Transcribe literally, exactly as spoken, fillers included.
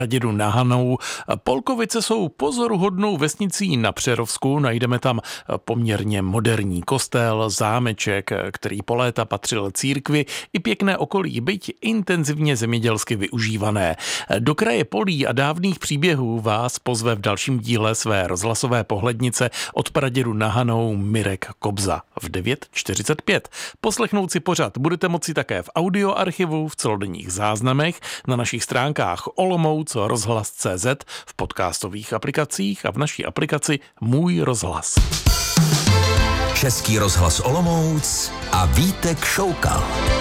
Pradědu na Hanou. Polkovice jsou pozoruhodnou vesnicí na Přerovsku. Najdeme tam poměrně moderní kostel, zámeček, který po léta patřil církvi, i pěkné okolí, byť intenzivně zemědělsky využívané. Do kraje polí a dávných příběhů vás pozve v dalším díle své rozhlasové pohlednice od Pradědu na Hanou Mirek Kobza v devět čtyřicet pět. Poslechnout si pořad budete moci také v audioarchivu, v celodenních záznamech, na našich stránkách Olomouc rozhlas tečka cé zet, v podcastových aplikacích a v naší aplikaci Můj rozhlas. Český rozhlas Olomouc a Vítek Šoukal.